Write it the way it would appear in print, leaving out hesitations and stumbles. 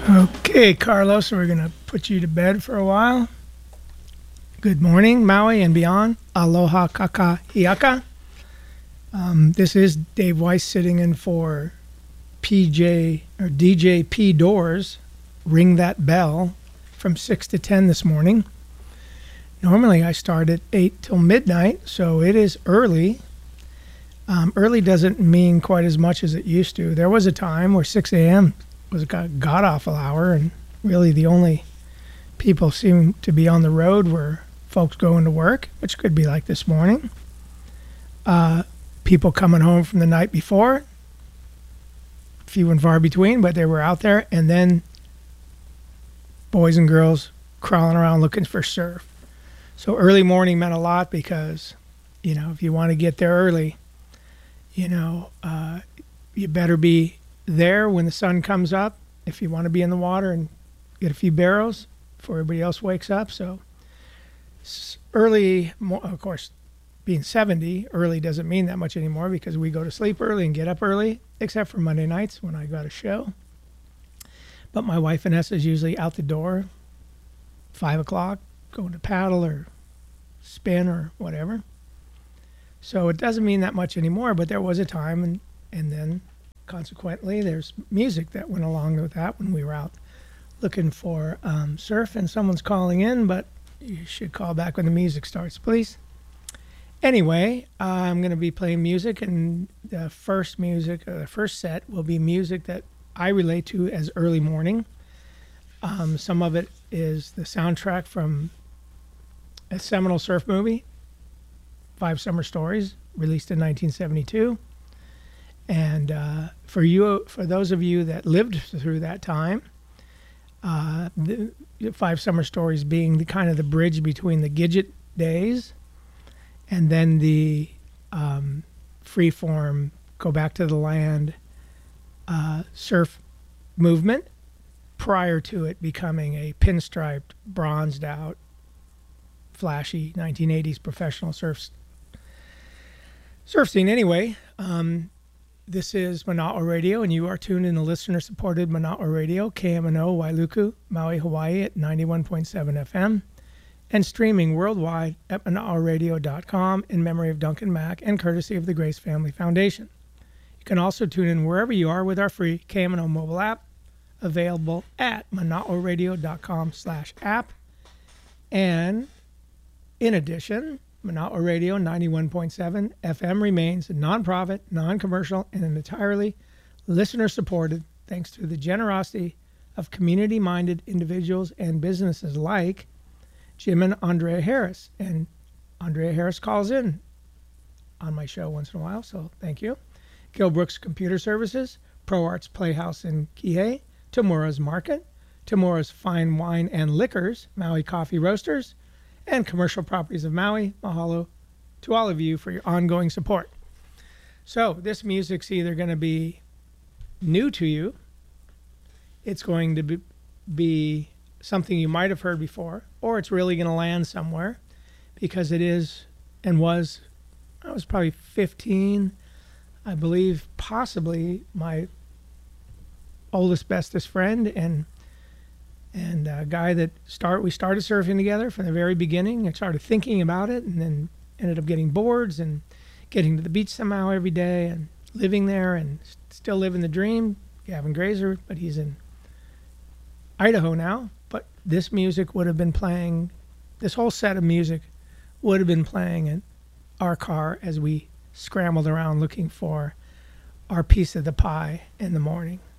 Okay, Carlos, we're going to put you to bed for a while. Good morning, Maui and beyond. Aloha kakahiaka. This is Dave Weiss sitting in for PJ or DJ P Doors. Ring that bell from 6 to 10 this morning. Normally I start at 8 till midnight, so it is early. Early doesn't mean quite as much as it used to. There was a time where 6 a.m. was a god-awful hour, and really the only people seemed to be on the road were folks going to work, which could be like this morning. People coming home from the night before, few and far between, but they were out there, and then boys and girls crawling around looking for surf. So early morning meant a lot because, if you want to get there early, you better be there when the sun comes up if you want to be in the water and get a few barrels before everybody else wakes up. So early, of course, being 70, early doesn't mean that much anymore because we go to sleep early and get up early, except for Monday nights when I got a show. But my wife, Vanessa, is usually out the door 5 o'clock, going to paddle or spin or whatever. So it doesn't mean that much anymore, but there was a time, and then consequently there's music that went along with that when we were out looking for surf. And someone's calling in, but you should call back when the music starts, please. Anyway, I'm going to be playing music, and the first set will be music that I relate to as early morning. Some of it is the soundtrack from a seminal surf movie, Five Summer Stories, released in 1972. And for those of you that lived through that time, the Five Summer Stories being the kind of the bridge between the Gidget days and then the freeform, go back to the land surf movement prior to it becoming a pinstriped, bronzed out, flashy 1980s professional surf scene. Anyway, this is Mana'a Radio, and you are tuned in to listener-supported Mana'a Radio, KMNO, Wailuku, Maui, Hawaii at 91.7 FM, and streaming worldwide at mana'aradio.com in memory of Duncan Mack and courtesy of the Grace Family Foundation. You can also tune in wherever you are with our free KMNO mobile app, available at mana'aradio.com/app. And in addition, Mana'a Radio 91.7 FM remains a nonprofit, non-commercial, and entirely listener-supported thanks to the generosity of community-minded individuals and businesses like Jim and Andrea Harris. And Andrea Harris calls in on my show once in a while, so thank you. Gil Brooks Computer Services, Pro Arts Playhouse in Kihei, Tamura's Market, Tamura's Fine Wine and Liquors, Maui Coffee Roasters, and Commercial Properties of Maui. Mahalo to all of you for your ongoing support. So this music's either going to be new to you, it's going to be something you might have heard before, or it's really going to land somewhere because it is and was, I was probably 15, I believe, possibly my oldest, bestest friend, and a guy that we started surfing together from the very beginning. I started thinking about it and then ended up getting boards and getting to the beach somehow every day and living there and still living the dream. Gavin Grazer, but he's in Idaho now. But this music would have been playing, this whole set of music would have been playing in our car as we scrambled around looking for our piece of the pie in the morning.